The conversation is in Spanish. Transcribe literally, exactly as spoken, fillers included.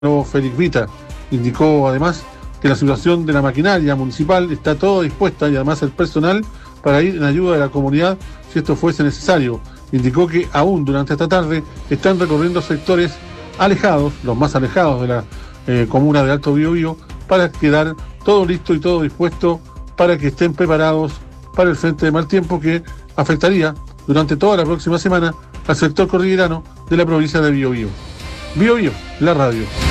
Félix Vita. Indicó además que la situación de la maquinaria municipal está todo dispuesta y además el personal para ir en ayuda de la comunidad si esto fuese necesario. Indicó que aún durante esta tarde están recorriendo sectores alejados, los más alejados de la eh, comuna de Alto Biobío, para quedar todo listo y todo dispuesto para que estén preparados para el frente de mal tiempo que afectaría durante toda la próxima semana al sector cordillerano de la provincia de Biobío. Biobío, la radio.